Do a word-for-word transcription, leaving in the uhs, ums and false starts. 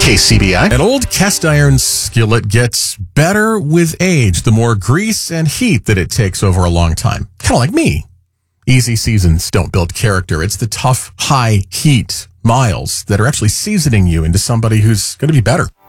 K C B I. An old cast iron skillet gets better with age, the more grease and heat that it takes over a long time. Kind of like me. Easy seasons don't build character. It's the tough, high heat miles that are actually seasoning you into somebody who's going to be better.